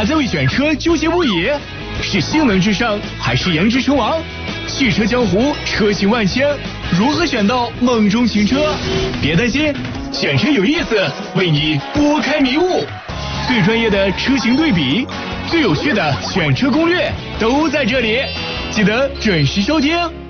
还在为选车纠结不已？是性能至上还是颜值称王？汽车江湖车型万千，如何选到梦中情车？别担心，选车有意思，为你拨开迷雾。最专业的车型对比，最有趣的选车攻略，都在这里，记得准时收听。